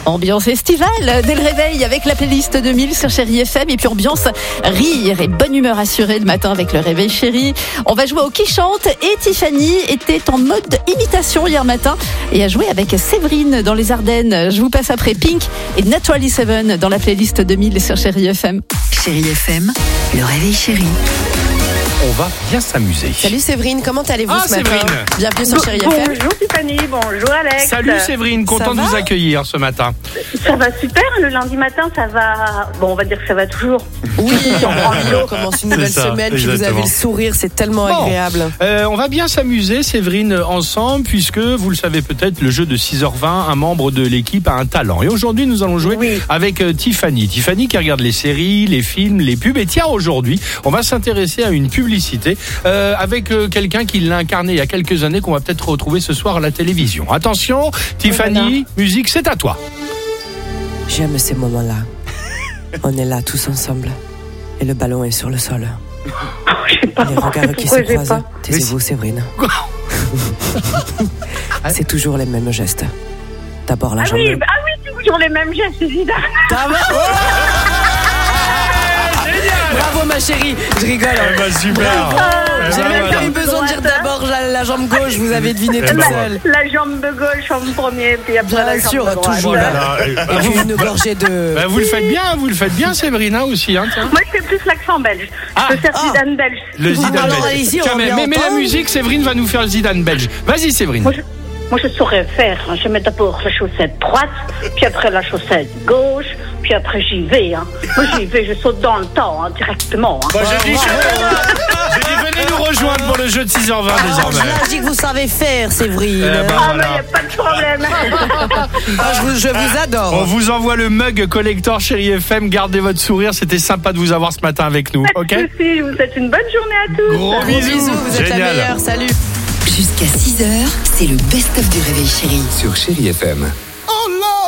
Ambiance estivale dès le réveil avec la playlist 2000 sur Chérie FM. Et puis ambiance rire et bonne humeur assurée le matin avec le réveil chéri. On va jouer au qui chante et Tiffany était en mode imitation hier matin et a joué avec Séverine dans les Ardennes. Je vous passe après Pink et Naturally Seven dans la playlist 2000 sur Chérie FM. Chérie FM, le réveil chéri. On va bien s'amuser. Salut Séverine, comment allez-vous ce matin? Séverine. Bienvenue sur Chérie FM. Bonjour Tiffany, bonjour Alex. Salut Séverine, content de vous accueillir ce matin. Ça va super, le lundi matin ça va... Bon, on va dire que ça va toujours. Oui, on commence une nouvelle C'est ça, semaine, puis vous exactement. avez le sourire, c'est tellement agréable. On va bien s'amuser Séverine ensemble puisque vous le savez peut-être, le jeu de 6h20, un membre de l'équipe a un talent. Et aujourd'hui nous allons jouer avec Tiffany. Tiffany qui regarde les séries, les films, les pubs. Et tiens, aujourd'hui on va s'intéresser à une publicité avec quelqu'un qui l'a incarné il y a quelques années qu'on va peut-être retrouver ce soir à la télévision. Attention Tiffany, musique c'est à toi. J'aime ces moments-là. On est là tous ensemble. Et le ballon est sur le sol. Les regards qui se croisent. Taisez-vous Séverine. C'est toujours les mêmes gestes. D'abord la jambe. C'est toujours les mêmes gestes, Zidane. Bravo ma chérie, je rigole. Super. J'ai même pas eu besoin de dire d'abord la jambe gauche, vous avez deviné tout seul. La jambe de gauche en premier, puis après la Bien jambe sûr, de droite. toujours. Et puis une gorgée de... Vous le faites bien Séverine aussi. Hein, tiens. Moi je fais plus l'accent belge. Je peux faire Zidane belge. Le Zidane Alors, belge. allez-y, Tiens, on mais l'entend. la musique, Séverine va nous faire le Zidane belge. Vas-y Séverine. Moi je saurais faire. Je mets d'abord la chaussette droite, puis après la chaussette gauche, puis après j'y vais. Moi j'y vais, je saute dans le temps directement. J'ai dit venez nous rejoindre pour le jeu de 6h20 désormais. Là, je dis que vous savez faire, Séverine. Mais y a pas de problème. Je vous adore. On vous envoie le mug collector Chérie FM. Gardez votre sourire, c'était sympa de vous avoir ce matin avec nous. Pas de soucis, je vous souhaite une bonne journée à tous. Gros bisous, vous êtes la meilleure, salut. Jusqu'à 6h, c'est le best-of du réveil chéri. Sur Chérie FM. Oh